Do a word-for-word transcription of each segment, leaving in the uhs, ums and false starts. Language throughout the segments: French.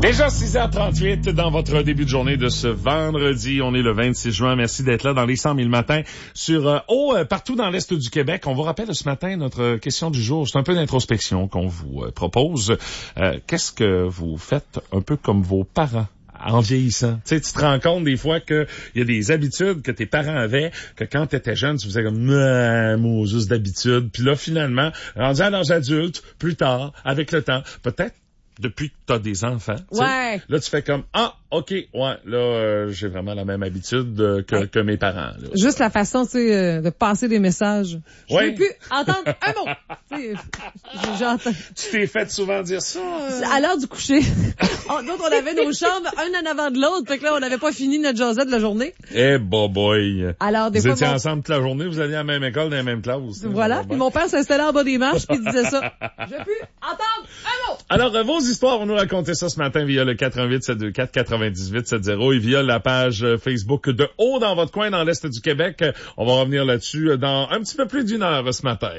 Déjà six heures trente-huit dans votre début de journée de ce vendredi. On est le vingt-six juin. Merci d'être là dans les cent mille matins sur euh, haut, euh, partout dans l'Est du Québec. On vous rappelle ce matin notre question du jour. C'est un peu d'introspection qu'on vous euh, propose. Euh, qu'est-ce que vous faites un peu comme vos parents en vieillissant? Tu sais, tu te rends compte des fois qu'il y a des habitudes que tes parents avaient, que quand tu étais jeune, tu faisais comme « moi, juste d'habitude ». Puis là, finalement, rendu à l'âge adulte, plus tard, avec le temps, peut-être depuis que t'as des enfants, ouais. Là, tu fais comme, ah, OK, ouais, là, euh, j'ai vraiment la même habitude euh, que, ouais. que mes parents. Là. Juste la façon, tu sais, euh, de passer des messages. Je ouais. veux plus entendre un mot. J'entends. Tu t'es fait souvent dire ça? Euh... À l'heure du coucher. D'autres, on avait nos chambres, un en avant de l'autre, fait que là, on n'avait pas fini notre jasette de la journée. Eh, bah, boy. Alors, des vous fois, étiez mon... ensemble toute la journée, vous alliez à la même école, dans la même classe. Voilà, puis mon père s'installait en bas des marches, puis il disait ça. Je veux plus entendre un mot. Alors, euh, vos histoires, on nous racontait ça ce matin via le quatre un huit sept deux quatre quatre-vingt-dix-huit soixante et via la page Facebook de Haut dans votre coin dans l'Est du Québec. On va revenir là-dessus dans un petit peu plus d'une heure ce matin.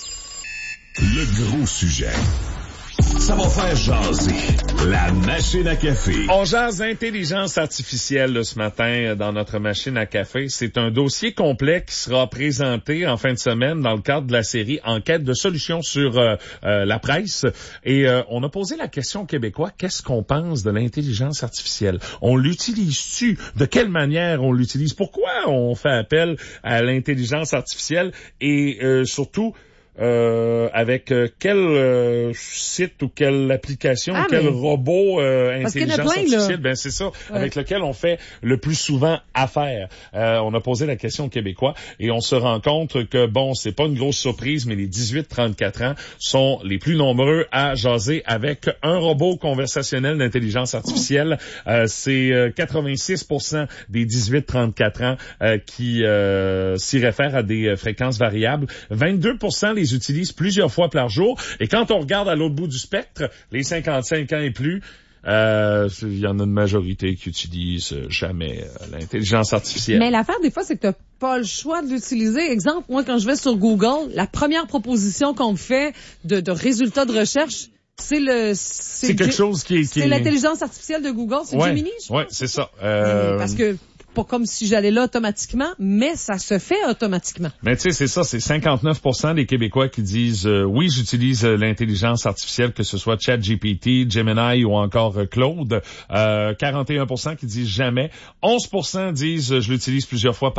Le gros sujet. Ça va faire jaser. La machine à café. On jase intelligence artificielle ce matin dans notre machine à café. C'est un dossier complet qui sera présenté en fin de semaine dans le cadre de la série Enquête de solutions sur euh, euh, la presse. Et euh, on a posé la question aux Québécois, qu'est-ce qu'on pense de l'intelligence artificielle? On l'utilise-tu? De quelle manière on l'utilise? Pourquoi on fait appel à l'intelligence artificielle? Et euh, surtout, Euh, avec euh, quel euh, site ou quelle application, ah, quel mais... robot euh, intelligence plein, artificielle, là. ben c'est ça, ouais. avec lequel on fait le plus souvent affaire. Euh, on a posé la question aux Québécois et on se rend compte que bon, c'est pas une grosse surprise, mais les dix-huit trente-quatre ans sont les plus nombreux à jaser avec un robot conversationnel d'intelligence artificielle. Euh, c'est euh, quatre-vingt-six pour cent des dix-huit trente-quatre ans euh, qui euh, s'y réfèrent à des euh, fréquences variables. vingt-deux pour cent les utilisent plusieurs fois par jour. Et quand on regarde à l'autre bout du spectre, les cinquante-cinq ans et plus, euh, il y en a une majorité qui utilisent jamais euh, l'intelligence artificielle. Mais l'affaire, des fois, c'est que t'as pas le choix de l'utiliser. Exemple, moi, quand je vais sur Google, la première proposition qu'on me fait de, de résultats de recherche, c'est le... C'est, c'est quelque G- chose qui est... Qui c'est est... l'intelligence artificielle de Google, c'est ouais, Gemini, je pense. Ouais, c'est ça. Euh... Parce que pas comme si j'allais là automatiquement, mais ça se fait automatiquement. Mais tu sais, c'est ça, c'est cinquante-neuf pour cent des Québécois qui disent euh, oui, j'utilise euh, l'intelligence artificielle, que ce soit ChatGPT, Gemini ou encore euh, Claude. Euh, quarante et un pour cent qui disent jamais. onze pour cent disent euh, je l'utilise plusieurs fois par